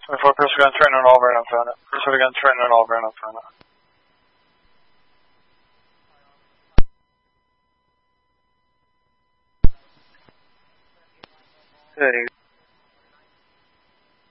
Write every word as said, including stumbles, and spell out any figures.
twenty-four, pursuit gun, turn on Auburn, I'm found it. Pursuit gun, turn on Auburn, I'm found it. Hey.